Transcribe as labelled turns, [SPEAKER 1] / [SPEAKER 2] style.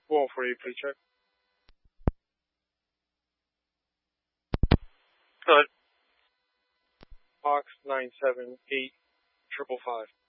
[SPEAKER 1] 148, please check. Go ahead. Box 978 555.